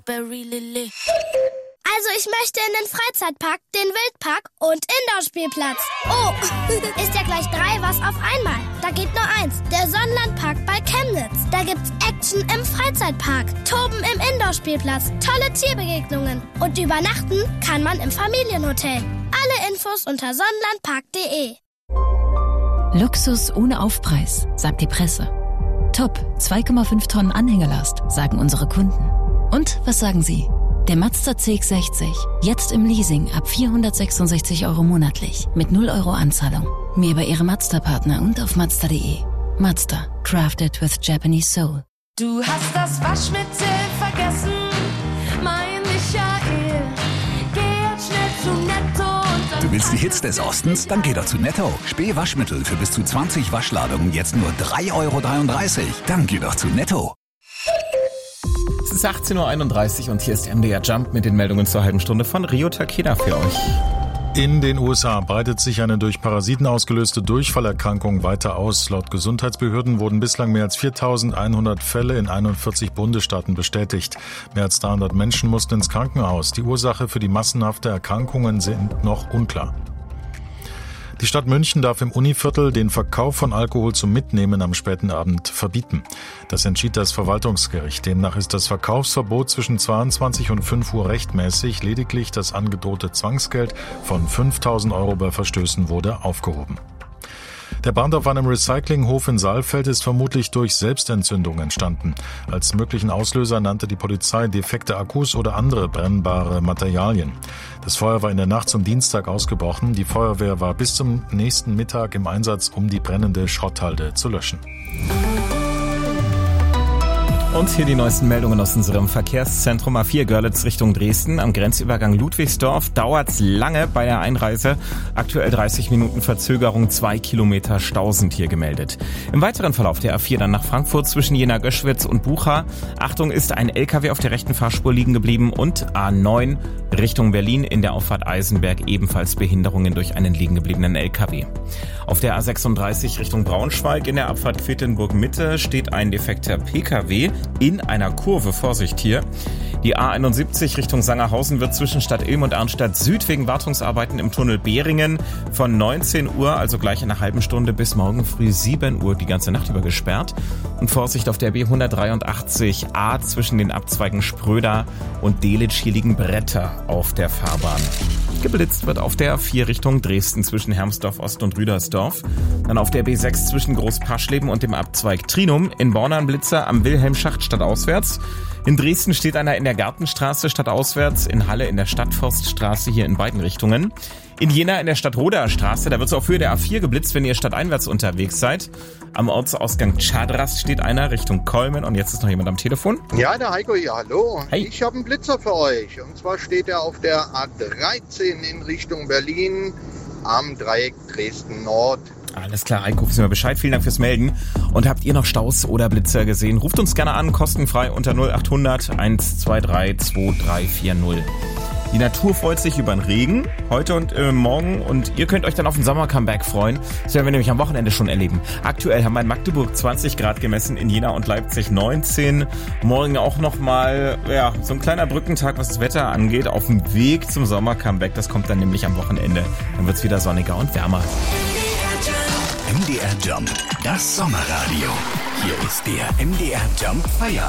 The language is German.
Blackberry Lily. Also ich möchte in den Freizeitpark, den Wildpark und Indoor-Spielplatz. Oh, ist ja gleich 3 was auf einmal. Da geht nur 1, der Sonnenlandpark bei Chemnitz. Da gibt's Action im Freizeitpark, Toben im Indoor-Spielplatz, tolle Tierbegegnungen und übernachten kann man im Familienhotel. Alle Infos unter sonnenlandpark.de. Luxus ohne Aufpreis, sagt die Presse. Top, 2,5 Tonnen Anhängerlast, sagen unsere Kunden. Und was sagen Sie? Der Mazda CX-60, jetzt im Leasing ab 466 € monatlich, mit 0 € Anzahlung. Mehr bei Ihrem Mazda-Partner und auf Mazda.de. Mazda, crafted with Japanese soul. Du hast das Waschmittel vergessen, mein Michael. Geh jetzt schnell zu Netto und dann... Du willst die Hits des Ostens? Dann geh doch zu Netto. Spee-Waschmittel für bis zu 20 Waschladungen jetzt nur 3,33 €. Dann geh doch zu Netto. Es ist 18:31 Uhr und hier ist MDR Jump mit den Meldungen zur halben Stunde von Rio Takeda für euch. In den USA breitet sich eine durch Parasiten ausgelöste Durchfallerkrankung weiter aus. Laut Gesundheitsbehörden wurden bislang mehr als 4.100 Fälle in 41 Bundesstaaten bestätigt. Mehr als 300 Menschen mussten ins Krankenhaus. Die Ursache für die massenhafte Erkrankungen sind noch unklar. Die Stadt München darf im Univiertel den Verkauf von Alkohol zum Mitnehmen am späten Abend verbieten. Das entschied das Verwaltungsgericht. Demnach ist das Verkaufsverbot zwischen 22 und 5 Uhr rechtmäßig. Lediglich das angedrohte Zwangsgeld von 5.000 € bei Verstößen wurde aufgehoben. Der Brand auf einem Recyclinghof in Saalfeld ist vermutlich durch Selbstentzündung entstanden. Als möglichen Auslöser nannte die Polizei defekte Akkus oder andere brennbare Materialien. Das Feuer war in der Nacht zum Dienstag ausgebrochen. Die Feuerwehr war bis zum nächsten Mittag im Einsatz, um die brennende Schrotthalde zu löschen. Und hier die neuesten Meldungen aus unserem Verkehrszentrum A4 Görlitz Richtung Dresden. Am Grenzübergang Ludwigsdorf dauert's lange bei der Einreise. Aktuell 30 Minuten Verzögerung, 2 Kilometer Stau sind hier gemeldet. Im weiteren Verlauf der A4 dann nach Frankfurt zwischen Jena-Göschwitz und Bucha. Achtung, ist ein LKW auf der rechten Fahrspur liegen geblieben und A9 Richtung Berlin in der Auffahrt Eisenberg ebenfalls Behinderungen durch einen liegen gebliebenen LKW. Auf der A36 Richtung Braunschweig in der Abfahrt Quedlinburg-Mitte steht ein defekter PKW in einer Kurve. Vorsicht hier. Die A71 Richtung Sangerhausen wird zwischen Stadt Ilm und Arnstadt Süd wegen Wartungsarbeiten im Tunnel Behringen von 19 Uhr, also gleich in einer halben Stunde, bis morgen früh 7 Uhr die ganze Nacht über gesperrt. Und Vorsicht auf der B183A zwischen den Abzweigen Spröder und Delitzsch, hier liegen Bretter auf der Fahrbahn. Geblitzt wird auf der A4 Richtung Dresden zwischen Hermsdorf Ost und Rüdersdorf. Dann auf der B6 zwischen Großpaschleben und dem Abzweig Trinum. In Born ein Blitzer am Wilhelmschacht stadtauswärts. In Dresden steht einer in der Gartenstraße stadtauswärts. In Halle in der Stadtforststraße hier in beiden Richtungen. In Jena in der Stadtroder Straße, da wird es auf Höhe der A4 geblitzt, wenn ihr stadteinwärts unterwegs seid. Am Ortsausgang Chadras steht einer Richtung Kolmen und jetzt ist noch jemand am Telefon. Ja, der Heiko hier, hallo. Hey. Ich habe einen Blitzer für euch. Und zwar steht er auf der A13 in Richtung Berlin am Dreieck Dresden-Nord. Alles klar, Heiko, wissen wir Bescheid. Vielen Dank fürs Melden. Und habt ihr noch Staus oder Blitzer gesehen? Ruft uns gerne an, kostenfrei unter 0800 123 2340. Die Natur freut sich über den Regen heute und morgen und ihr könnt euch dann auf den Sommer-Comeback freuen. Das werden wir nämlich am Wochenende schon erleben. Aktuell haben wir in Magdeburg 20 Grad gemessen, in Jena und Leipzig 19. Morgen auch nochmal so ein kleiner Brückentag, was das Wetter angeht, auf dem Weg zum Sommer-Comeback. Das kommt dann nämlich am Wochenende. Dann wird's wieder sonniger und wärmer. MDR Jump, das Sommerradio. Hier ist der MDR Jump Feierabend.